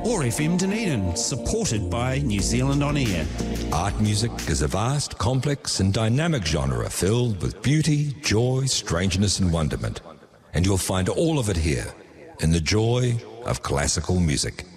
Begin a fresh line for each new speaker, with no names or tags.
or FM Dunedin, supported by New Zealand On Air.
Art music is a vast, complex and dynamic genre filled with beauty, joy, strangeness and wonderment. And you'll find all of it here in the joy of classical music.